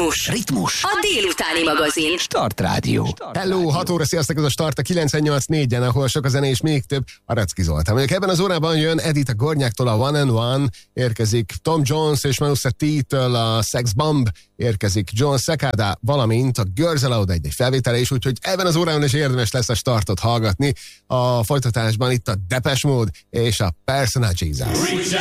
Ritmus. A délutáni magazin. Start Rádió. Hello, 6 óra, sziasztok, ez a Start a 98.4-en, ahol sok a zene és még több a Recki Zoltán. Mondjuk ebben az órában jön Edith Gornyáktól a One and One, érkezik Tom Jones és Manusa T-től a Sex Bomb, érkezik John Secada, valamint a Girls Aloud egy felvétele is, úgyhogy ebben az órában is érdemes lesz a Startot hallgatni. A folytatásban itt a Depeche Mode és a Personal Jesus.